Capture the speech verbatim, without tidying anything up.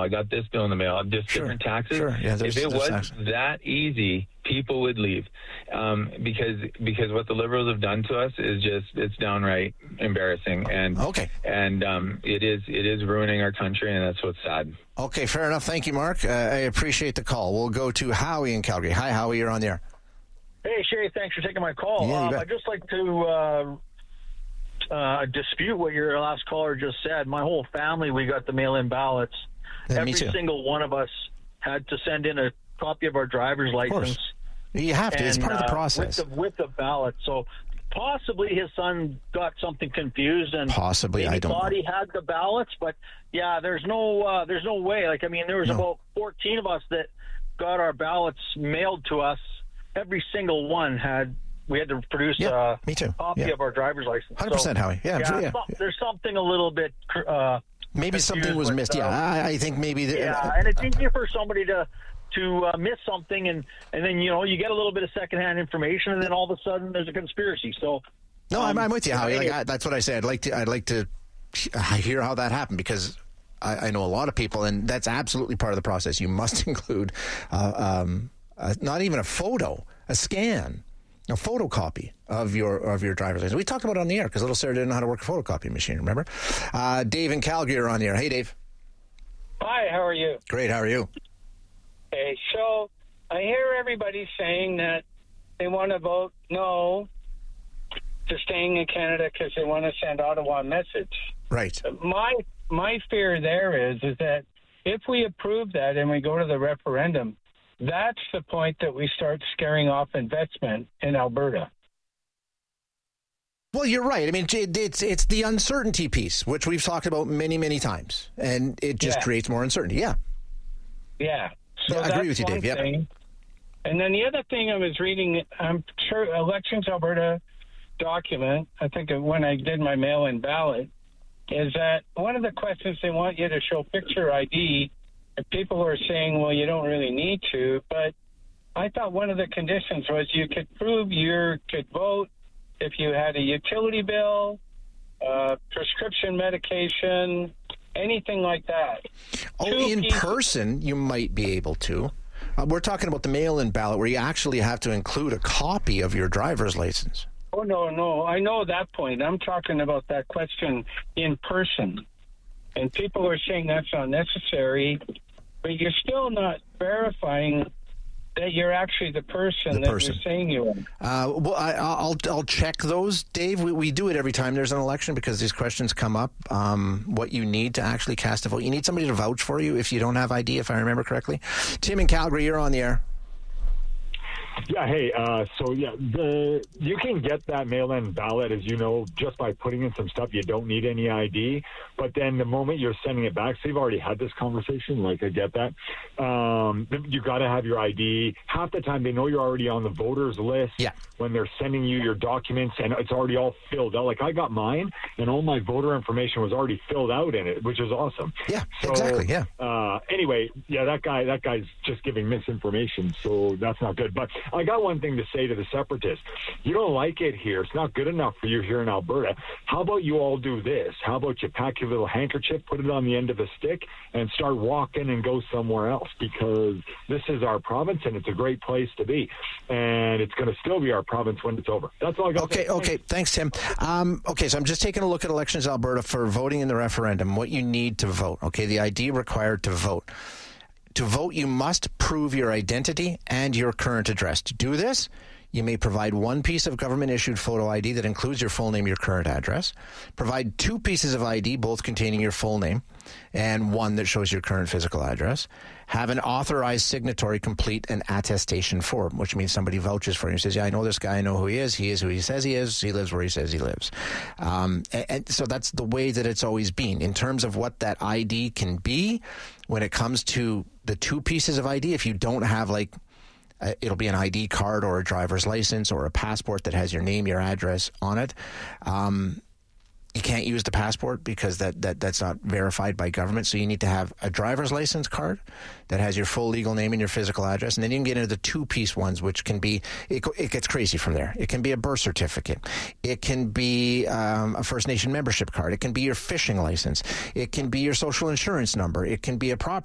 I got this bill in the mail. Just sure. different taxes. Sure. Yeah, if it was taxes. that easy, people would leave um, because because what the Liberals have done to us is just it's downright embarrassing, and okay. and um, it is it is ruining our country, and that's what's sad. Okay, fair enough. Thank you, Mark. Uh, I appreciate the call. We'll go to Howie in Calgary. Hi, Howie. You're on the air. Hey, Shay. Thanks for taking my call. Yeah, um, I'd just like to uh, uh, dispute what your last caller just said. My whole family, we got the mail-in ballots. Yeah, Every single one of us had to send in a copy of our driver's license. You have to. And, it's part of the uh, process. With the, with the ballot. So possibly his son got something confused and possibly maybe I don't thought know. he had the ballots, but yeah, there's no uh, there's no way. Like I mean, there was no. about fourteen of us that got our ballots mailed to us. Every single one had we had to produce yeah, a me too. copy yeah. of our driver's license. one hundred percent, so, Howie. Yeah, yeah, yeah. some, there's something a little bit. Uh, maybe something was with, missed. Uh, yeah, I, I think maybe. The, yeah, uh, and it's easy for somebody to. to uh, miss something, and, and then, you know, you get a little bit of secondhand information, and then all of a sudden there's a conspiracy. So, no, um, I'm, I'm with you, Howie. Like, I, that's what I say. I'd like to I'd like to hear how that happened, because I, I know a lot of people, and that's absolutely part of the process. You must include uh, um, uh, not even a photo, a scan, a photocopy of your of your driver's license. We talked about it on the air because little Sarah didn't know how to work a photocopy machine, remember? Uh, Dave in Calgary are on the air. Hey, Dave. Hi, how are you? Great, how are you? Okay, so I hear everybody saying that they want to vote no to staying in Canada because they want to send Ottawa a message. Right. My my fear there is is that if we approve that and we go to the referendum, that's the point that we start scaring off investment in Alberta. Well, you're right. I mean, it's it's the uncertainty piece, which we've talked about many, many times, and it just yeah. creates more uncertainty. Yeah. Yeah. So yeah, I agree with you, Dave. Yep. And then the other thing I was reading, I'm sure Elections Alberta document, I think when I did my mail-in ballot, is that one of the questions they want you to show picture I D, and people are saying, well, you don't really need to, but I thought one of the conditions was you could prove you could vote if you had a utility bill, uh, prescription medication, anything like that. Oh, Two in pieces. person, you might be able to. Uh, we're talking about the mail-in ballot where you actually have to include a copy of your driver's license. Oh, no, no. I know that point. I'm talking about that question in person. And people are saying that's unnecessary, but you're still not verifying that you're actually the person the that person. you're saying you are. Uh, well, I, I'll I'll check those, Dave. We, we do it every time there's an election because these questions come up. Um, what you need to actually cast a vote. You need somebody to vouch for you if you don't have I D, if I remember correctly. Tim in Calgary, you're on the air. Yeah, hey, uh, so yeah, the you can get that mail-in ballot, as you know, just by putting in some stuff. You don't need any I D. But then the moment you're sending it back, so you've already had this conversation, like I get that, um, you got to have your I D. Half the time they know you're already on the voters list yeah. when they're sending you your documents, and it's already all filled out. Like I got mine, and all my voter information was already filled out in it, which is awesome. Yeah, so, exactly, yeah. Uh, anyway, yeah, that guy, that guy's just giving misinformation, so that's not good. But I got one thing to say to the separatists. You don't like it here. It's not good enough for you here in Alberta. How about you all do this? How about you pack your little handkerchief, put it on the end of a stick, and start walking and go somewhere else? Because this is our province, and it's a great place to be. And it's going to still be our province when it's over. That's all I got Okay, to say. okay. Thanks, Tim. Um, okay, so I'm just taking a look at Elections Alberta for voting in the referendum, what you need to vote. Okay, the I D required to vote. To vote, you must prove your identity and your current address. To do this, you may provide one piece of government-issued photo I D that includes your full name, your current address. Provide two pieces of I D, both containing your full name, and one that shows your current physical address. Have an authorized signatory complete an attestation form, which means somebody vouches for you and says, yeah, I know this guy, I know who he is, he is who he says he is, he lives where he says he lives. Um, and, and so that's the way that it's always been. In terms of what that I D can be, when it comes to the two pieces of I D, if you don't have like, uh, it'll be an I D card or a driver's license or a passport that has your name, your address on it. Um, you can't use the passport because that, that that's not verified by government. So you need to have a driver's license card that has your full legal name and your physical address. And then you can get into the two-piece ones, which can be, it, it gets crazy from there. It can be a birth certificate. It can be um, a First Nation membership card. It can be your fishing license. It can be your social insurance number. It can be a property